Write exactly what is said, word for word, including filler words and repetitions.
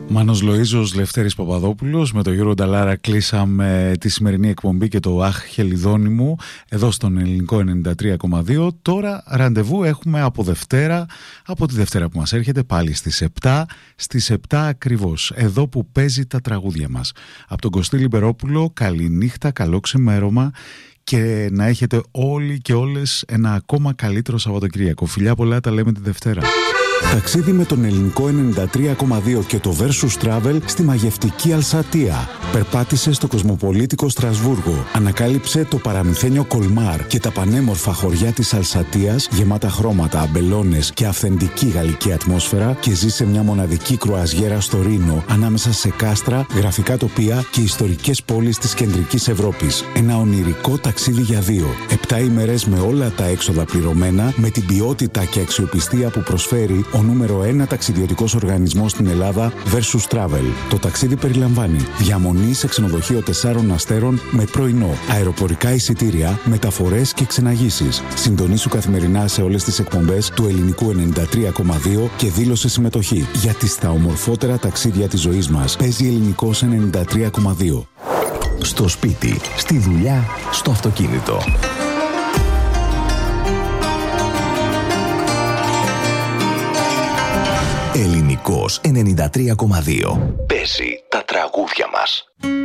Μάνος Λοΐζος, Λευτέρης Παπαδόπουλος. Με τον Γιώργο Νταλάρα κλείσαμε τη σημερινή εκπομπή και το «Αχ, Χελιδόνι μου» εδώ στον Ελληνικό ενενήντα τρία κόμμα δύο. Τώρα ραντεβού έχουμε από Δευτέρα, από τη Δευτέρα που μας έρχεται, πάλι στις επτά, στις επτά ακριβώς, εδώ που παίζει τα τραγούδια μας. Από τον Κωστή Λιμπερόπουλο, καληνύχτα, καλό ξημέρωμα και να έχετε όλοι και όλες ένα ακόμα καλύτερο Σαββατοκύριακο. Φιλιά πολλά, τα λέμε τη Δευτέρα. Ταξίδι με τον Ελληνικό ενενήντα τρία κόμμα δύο και το Versus Travel στη μαγευτική Αλσατία. Περπάτησε στο κοσμοπολίτικο Στρασβούργο. Ανακάλυψε το παραμυθένιο Κολμάρ και τα πανέμορφα χωριά της Αλσατίας, γεμάτα χρώματα, αμπελώνες και αυθεντική γαλλική ατμόσφαιρα, και ζήσε μια μοναδική κρουαζιέρα στο Ρήνο, ανάμεσα σε κάστρα, γραφικά τοπία και ιστορικές πόλεις της κεντρικής Ευρώπης. Ένα ονειρικό ταξίδι για δύο. Επτά ημέρες με όλα τα έξοδα πληρωμένα, με την ποιότητα και αξιοπιστία που προσφέρει ο νούμερο ένα ταξιδιωτικός οργανισμός στην Ελλάδα, Versus Travel. Το ταξίδι περιλαμβάνει διαμονή σε ξενοδοχείο τεσσάρων αστέρων με πρωινό, αεροπορικά εισιτήρια, μεταφορές και ξεναγήσεις. Συντονίσου καθημερινά σε όλες τις εκπομπές του Ελληνικού ενενήντα τρία κόμμα δύο και δήλωσε συμμετοχή. Γιατί στα ομορφότερα ταξίδια της ζωής μας παίζει Ελληνικός ενενήντα τρία κόμμα δύο. Στο σπίτι, στη δουλειά, στο αυτοκίνητο. Ελληνικός ενενήντα τρία κόμμα δύο. Παίζει τα τραγούδια μας.